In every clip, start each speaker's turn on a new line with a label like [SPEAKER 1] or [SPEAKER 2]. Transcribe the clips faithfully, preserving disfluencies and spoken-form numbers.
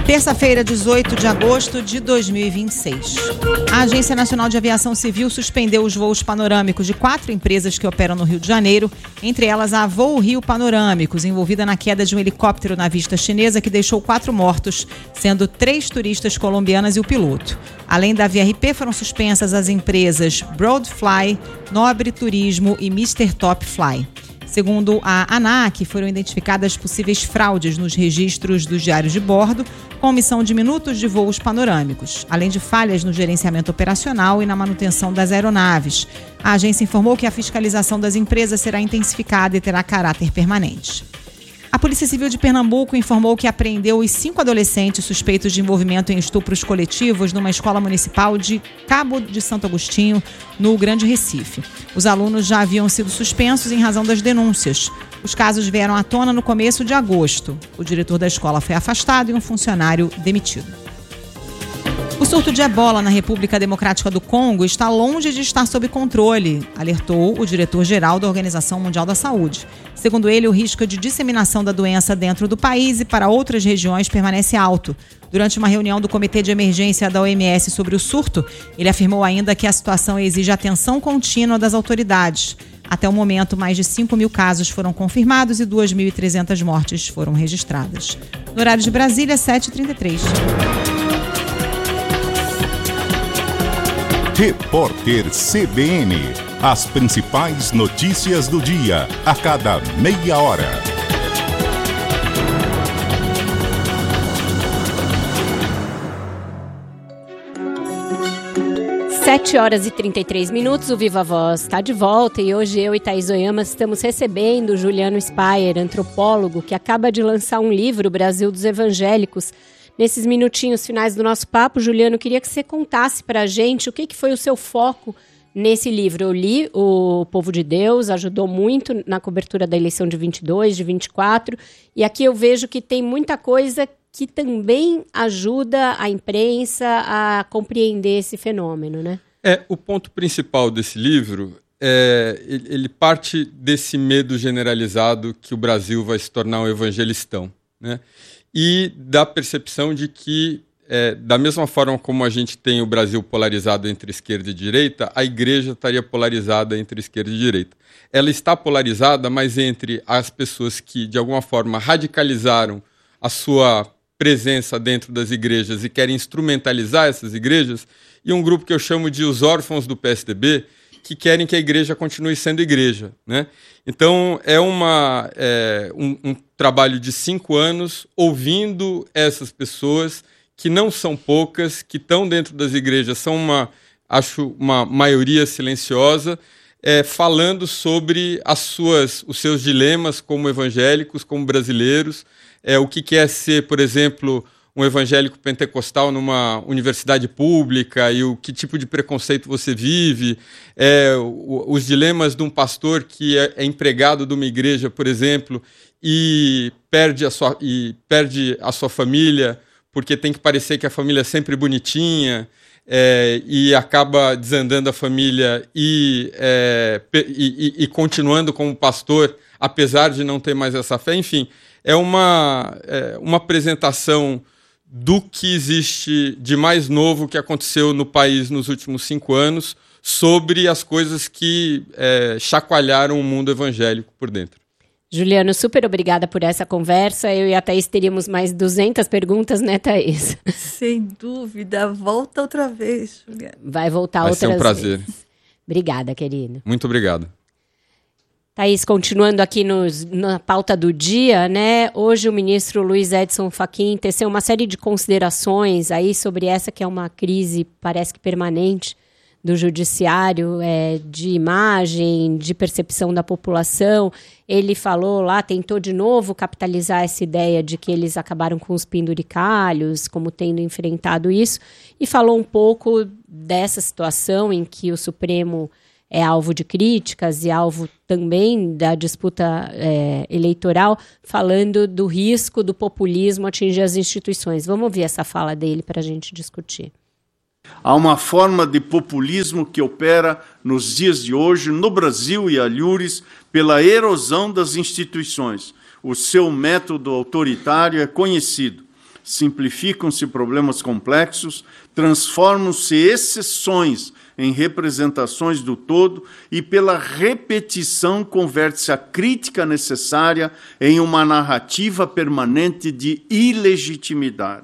[SPEAKER 1] Terça-feira, dezoito de agosto de dois mil e vinte e seis. A Agência Nacional de Aviação Civil suspendeu os voos panorâmicos de quatro empresas que operam no Rio de Janeiro, entre elas a Voo Rio Panorâmicos, envolvida na queda de um helicóptero na vista chinesa que deixou quatro mortos, sendo três turistas colombianas e o piloto. Além da V R P, foram suspensas as empresas Broadfly, Nobre Turismo e mister Top Fly. Segundo a ANAC, foram identificadas possíveis fraudes nos registros dos diários de bordo, com omissão de minutos de voos panorâmicos, além de falhas no gerenciamento operacional e na manutenção das aeronaves. A agência informou que a fiscalização das empresas será intensificada e terá caráter permanente. A Polícia Civil de Pernambuco informou que apreendeu os cinco adolescentes suspeitos de envolvimento em estupros coletivos numa escola municipal de Cabo de Santo Agostinho, no Grande Recife. Os alunos já haviam sido suspensos em razão das denúncias. Os casos vieram à tona no começo de agosto. O diretor da escola foi afastado e um funcionário demitido. O surto de ebola na República Democrática do Congo está longe de estar sob controle, alertou o diretor-geral da Organização Mundial da Saúde. Segundo ele, o risco de disseminação da doença dentro do país e para outras regiões permanece alto. Durante uma reunião do Comitê de Emergência da O M S sobre o surto, ele afirmou ainda que a situação exige atenção contínua das autoridades. Até o momento, mais de cinco mil casos foram confirmados e duas mil e trezentas mortes foram registradas. No horário de Brasília, sete e trinta e três.
[SPEAKER 2] Repórter C B N. As principais notícias do dia, a cada meia hora.
[SPEAKER 3] sete horas e trinta e três minutos, o Viva Voz está de volta e hoje eu e Thaís Oyama estamos recebendo o Juliano Speyer, antropólogo, que acaba de lançar um livro, O Brasil dos Evangélicos. Nesses minutinhos finais do nosso papo, Juliano, queria que você contasse para a gente o que, que foi o seu foco nesse livro. Eu li O Povo de Deus, ajudou muito na cobertura da eleição de vinte e dois, de vinte e quatro, e aqui eu vejo que tem muita coisa que também ajuda a imprensa a compreender esse fenômeno, né?
[SPEAKER 4] É, o ponto principal desse livro, é, ele parte desse medo generalizado que o Brasil vai se tornar um evangelistão, né? E da percepção de que, é, da mesma forma como a gente tem o Brasil polarizado entre esquerda e direita, a igreja estaria polarizada entre esquerda e direita. Ela está polarizada, mas entre as pessoas que, de alguma forma, radicalizaram a sua presença dentro das igrejas e querem instrumentalizar essas igrejas, e um grupo que eu chamo de os órfãos do P S D B, que querem que a igreja continue sendo igreja, né? Então, é, uma, é um, um trabalho de cinco anos ouvindo essas pessoas, que não são poucas, que estão dentro das igrejas, são uma, acho, uma maioria silenciosa, é, falando sobre as suas, os seus dilemas como evangélicos, como brasileiros, é, o que é ser, por exemplo, um evangélico pentecostal numa universidade pública e o que tipo de preconceito você vive, é, o, os dilemas de um pastor que é, é empregado de uma igreja, por exemplo, e perde a sua, e perde a sua família porque tem que parecer que a família é sempre bonitinha, é, e acaba desandando a família e, é, e, e, e continuando como pastor, apesar de não ter mais essa fé. Enfim, é uma, é, uma apresentação do que existe de mais novo que aconteceu no país nos últimos cinco anos, sobre as coisas que é, chacoalharam o mundo evangélico por dentro.
[SPEAKER 3] Juliano, super obrigada por essa conversa. Eu e a Thaís teríamos mais duzentas perguntas, né, Thaís?
[SPEAKER 5] Sem dúvida. Volta outra vez, Juliano.
[SPEAKER 3] Vai voltar
[SPEAKER 4] Vai
[SPEAKER 3] outras vezes.
[SPEAKER 4] Vai ser um prazer.
[SPEAKER 3] Vezes. Obrigada, querido.
[SPEAKER 4] Muito obrigado.
[SPEAKER 3] Thaís, continuando aqui nos, na pauta do dia, né? Hoje o ministro Luiz Edson Fachin teceu uma série de considerações aí sobre essa que é uma crise, parece que permanente, do judiciário, é, de imagem, de percepção da população. Ele falou lá, tentou de novo capitalizar essa ideia de que eles acabaram com os penduricalhos, como tendo enfrentado isso, e falou um pouco dessa situação em que o Supremo é alvo de críticas e alvo também da disputa é, eleitoral, falando do risco do populismo atingir as instituições. Vamos ouvir essa fala dele para a gente discutir.
[SPEAKER 6] Há uma forma de populismo que opera nos dias de hoje no Brasil e alhures pela erosão das instituições. O seu método autoritário é conhecido. simplificam-se problemas complexos, transformam-se exceções em representações do todo e, pela repetição, converte-se a crítica necessária em uma narrativa permanente de ilegitimidade.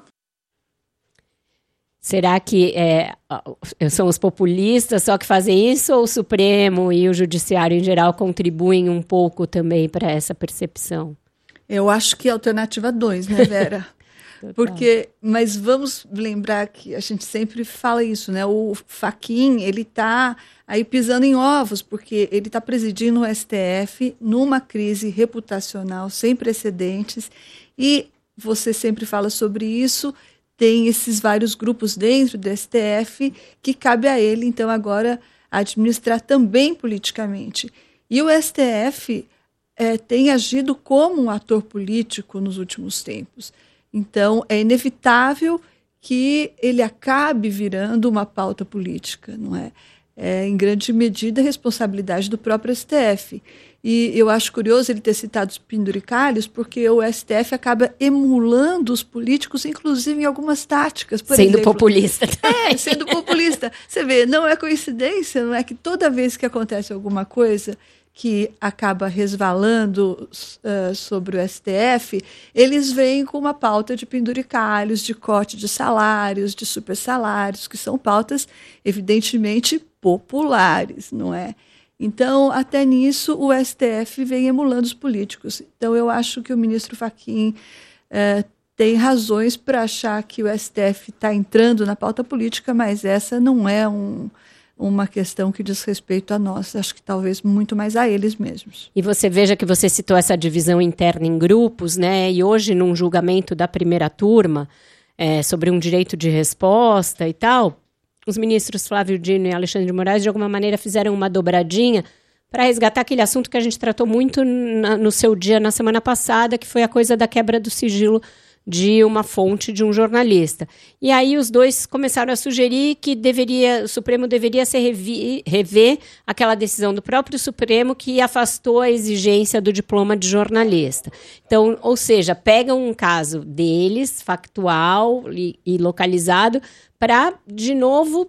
[SPEAKER 3] Será que é, são os populistas só que fazem isso, ou o Supremo e o Judiciário em geral contribuem um pouco também para essa percepção?
[SPEAKER 5] Eu acho que é a alternativa dois, né, Vera? Porque, mas vamos lembrar que a gente sempre fala isso, né? O Fachin, ele está aí pisando em ovos, porque ele está presidindo o S T F numa crise reputacional sem precedentes, e você sempre fala sobre isso, tem esses vários grupos dentro do S T F que cabe a ele, então, agora administrar também politicamente. E o S T F é, tem agido como um ator político nos últimos tempos. Então, é inevitável que ele acabe virando uma pauta política, não é? É, em grande medida, a responsabilidade do próprio S T F. E eu acho curioso ele ter citado os penduricalhos, porque o S T F acaba emulando os políticos, inclusive em algumas táticas. Por
[SPEAKER 3] sendo
[SPEAKER 5] exemplo,
[SPEAKER 3] populista também.
[SPEAKER 5] É, sendo populista. Você vê, não é coincidência, não é que toda vez que acontece alguma coisa que acaba resvalando uh, sobre o S T F, eles vêm com uma pauta de penduricalhos, de corte de salários, de supersalários, que são pautas, evidentemente, populares, não é? Então, até nisso, o S T F vem emulando os políticos. Então, eu acho que o ministro Fachin uh, tem razões para achar que o S T F está entrando na pauta política, mas essa não é um... uma questão que diz respeito a nós, acho que talvez muito mais a eles mesmos.
[SPEAKER 3] E você veja que você citou essa divisão interna em grupos, né? E hoje, num julgamento da primeira turma, é, sobre um direito de resposta e tal, os ministros Flávio Dino e Alexandre de Moraes, de alguma maneira, fizeram uma dobradinha para resgatar aquele assunto que a gente tratou muito na, no seu dia, na semana passada, que foi a coisa da quebra do sigilo de uma fonte de um jornalista. E aí os dois começaram a sugerir que deveria, o Supremo deveria se revi, rever aquela decisão do próprio Supremo que afastou a exigência do diploma de jornalista. Então, ou seja, pegam um caso deles, factual e, e localizado, para, de novo,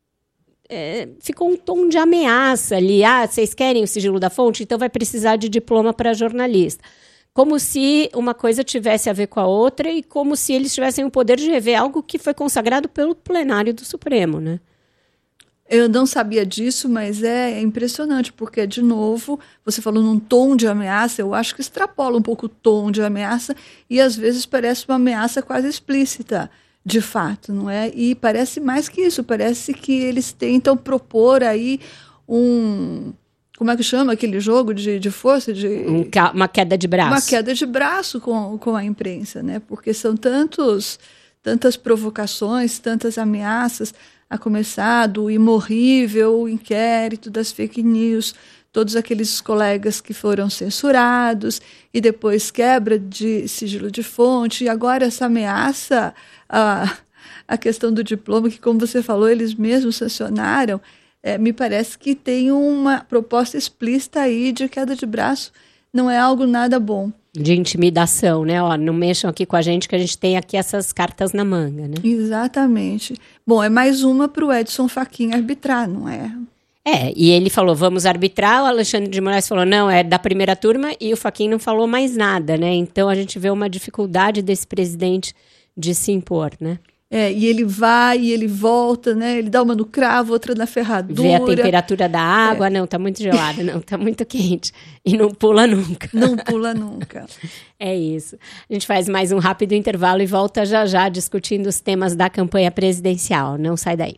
[SPEAKER 3] é, ficou um tom de ameaça ali. Ah, vocês querem o sigilo da fonte? Então vai precisar de diploma para jornalista. Como se uma coisa tivesse a ver com a outra e como se eles tivessem o poder de rever algo que foi consagrado pelo plenário do Supremo, né?
[SPEAKER 5] Eu não sabia disso, mas é impressionante, porque, de novo, você falou num tom de ameaça, eu acho que extrapola um pouco o tom de ameaça e, às vezes, parece uma ameaça quase explícita, de fato, não é? E parece mais que isso, parece que eles tentam propor aí um... Como é que chama aquele jogo de, de força? De,
[SPEAKER 3] um, uma queda de braço.
[SPEAKER 5] Uma queda de braço com, com a imprensa, né? Porque são tantos, tantas provocações, tantas ameaças, a começar do imorrível inquérito das fake news, todos aqueles colegas que foram censurados, e depois quebra de sigilo de fonte, e agora essa ameaça, a, a questão do diploma, que, como você falou, eles mesmos sancionaram. É, me parece que tem uma proposta explícita aí de queda de braço, não é algo nada bom.
[SPEAKER 3] De intimidação, né? Ó, não mexam aqui com a gente, que a gente tem aqui essas cartas na manga, né?
[SPEAKER 5] Exatamente. Bom, é mais uma para o Edson Fachin arbitrar, não é?
[SPEAKER 3] É, e ele falou, vamos arbitrar, o Alexandre de Moraes falou, não, é da primeira turma, e o Fachin não falou mais nada, né? Então a gente vê uma dificuldade desse presidente de se impor, né?
[SPEAKER 5] É, e ele vai e ele volta, né? Ele dá uma no cravo, outra na ferradura.
[SPEAKER 3] Vê a temperatura da água, é. Não, tá muito gelada, não, tá muito quente. E não pula nunca.
[SPEAKER 5] Não pula nunca.
[SPEAKER 3] É isso. A gente faz mais um rápido intervalo e volta já já discutindo os temas da campanha presidencial. Não sai daí.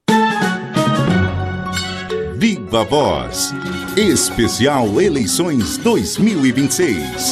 [SPEAKER 2] Viva Voz. Especial Eleições dois mil e vinte e seis.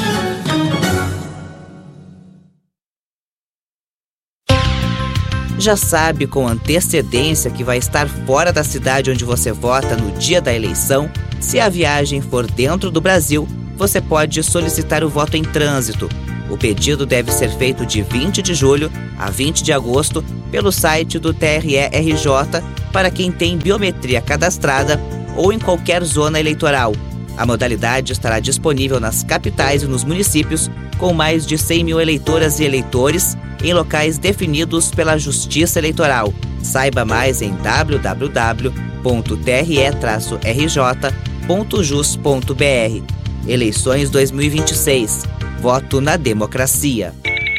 [SPEAKER 7] Já sabe com antecedência que vai estar fora da cidade onde você vota no dia da eleição? Se a viagem for dentro do Brasil, você pode solicitar o voto em trânsito. O pedido deve ser feito de vinte de julho a vinte de agosto pelo site do T R E R J para quem tem biometria cadastrada ou em qualquer zona eleitoral. A modalidade estará disponível nas capitais e nos municípios, com mais de cem mil eleitoras e eleitores, em locais definidos pela Justiça Eleitoral. Saiba mais em w w w ponto t r e traço r j ponto jus ponto b r. Eleições dois mil e vinte e seis. Voto na democracia.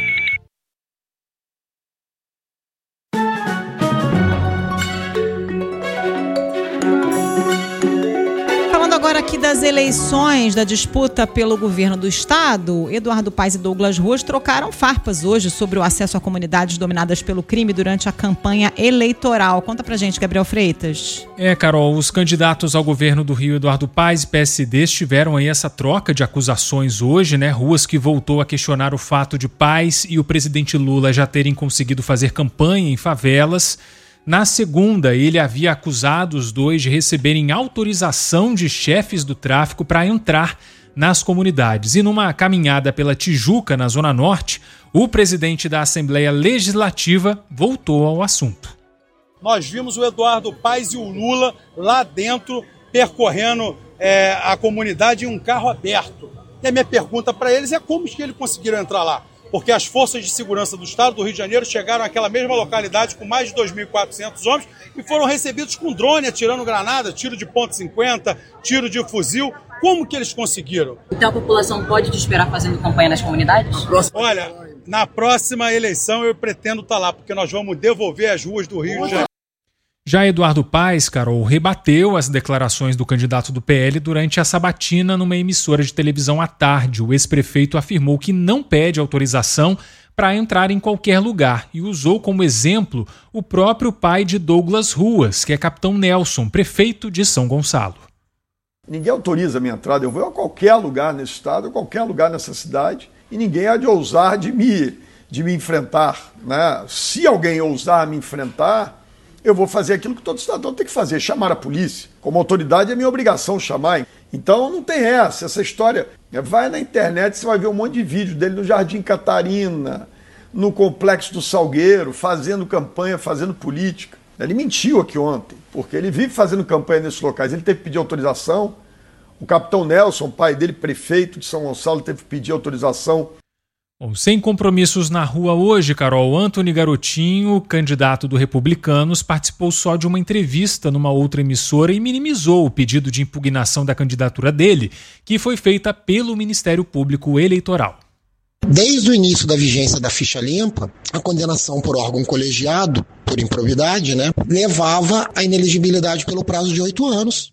[SPEAKER 1] Agora aqui das eleições, da disputa pelo governo do estado, Eduardo Paes e Douglas Ruas trocaram farpas hoje sobre o acesso a comunidades dominadas pelo crime durante a campanha eleitoral. Conta pra gente, Gabriel Freitas.
[SPEAKER 8] É, Carol, os candidatos ao governo do Rio, Eduardo Paes e P S D, tiveram aí essa troca de acusações hoje, né? Ruas que voltou a questionar o fato de Paes e o presidente Lula já terem conseguido fazer campanha em favelas. Na segunda, ele havia acusado os dois de receberem autorização de chefes do tráfico para entrar nas comunidades. E numa caminhada pela Tijuca, na Zona Norte, o presidente da Assembleia Legislativa voltou ao assunto.
[SPEAKER 9] Nós vimos o Eduardo Paes e o Lula lá dentro, percorrendo é, a comunidade em um carro aberto. E a minha pergunta para eles é como que eles conseguiram entrar lá? Porque as forças de segurança do estado do Rio de Janeiro chegaram àquela mesma localidade com mais de dois mil e quatrocentos homens e foram recebidos com drone, atirando granada, tiro de ponto cinquenta, tiro de fuzil. Como que eles conseguiram?
[SPEAKER 10] Então a população pode te esperar fazendo campanha nas comunidades?
[SPEAKER 9] Olha, na próxima eleição eu pretendo estar lá, porque nós vamos devolver as ruas do Rio de Janeiro.
[SPEAKER 8] Já Eduardo Paes, Carol, rebateu as declarações do candidato do P L durante a sabatina numa emissora de televisão à tarde. O ex-prefeito afirmou que não pede autorização para entrar em qualquer lugar e usou como exemplo o próprio pai de Douglas Ruas, que é capitão Nelson, prefeito de São Gonçalo.
[SPEAKER 11] Ninguém autoriza a minha entrada, eu vou a qualquer lugar nesse estado, a qualquer lugar nessa cidade, e ninguém há de ousar de me, de me enfrentar, né? Se alguém ousar me enfrentar, eu vou fazer aquilo que todo cidadão tem que fazer, chamar a polícia. Como autoridade é minha obrigação chamar. Então não tem essa, essa história. Vai na internet, você vai ver um monte de vídeo dele no Jardim Catarina, no Complexo do Salgueiro, fazendo campanha, fazendo política. Ele mentiu aqui ontem, porque ele vive fazendo campanha nesses locais. Ele teve que pedir autorização. O capitão Nelson, pai dele, prefeito de São Gonçalo, teve que pedir autorização.
[SPEAKER 8] Bom, sem compromissos na rua hoje, Carol, Antony Garotinho, candidato do Republicanos, participou só de uma entrevista numa outra emissora e minimizou o pedido de impugnação da candidatura dele, que foi feita pelo Ministério Público Eleitoral.
[SPEAKER 12] Desde o início da vigência da ficha limpa, a condenação por órgão colegiado, por improbidade, né, levava à inelegibilidade pelo prazo de oito anos.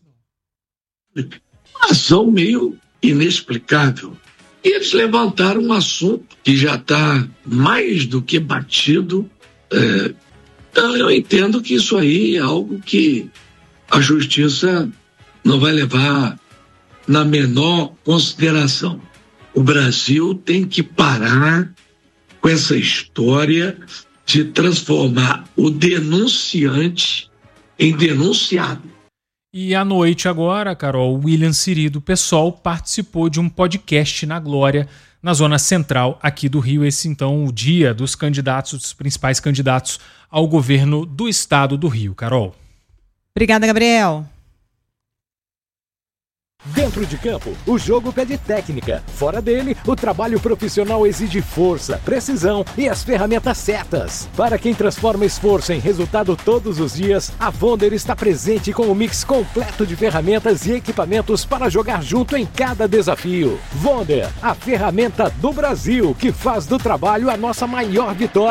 [SPEAKER 13] Uma ação meio inexplicável. E eles levantaram um assunto que já está mais do que batido. É, então eu entendo que isso aí é algo que a justiça não vai levar na menor consideração. O Brasil tem que parar com essa história de transformar o denunciante em denunciado.
[SPEAKER 8] E à noite agora, Carol, William Siri do PSOL participou de um podcast na Glória, na zona central aqui do Rio. Esse, então, o dia dos candidatos, dos principais candidatos ao governo do estado do Rio. Carol.
[SPEAKER 1] Obrigada, Gabriel.
[SPEAKER 14] Dentro de campo, o jogo pede técnica. Fora dele, o trabalho profissional exige força, precisão e as ferramentas certas. Para quem transforma esforço em resultado todos os dias, a Vonder está presente com um mix completo de ferramentas e equipamentos para jogar junto em cada desafio. Vonder, a ferramenta do Brasil que faz do trabalho a nossa maior vitória.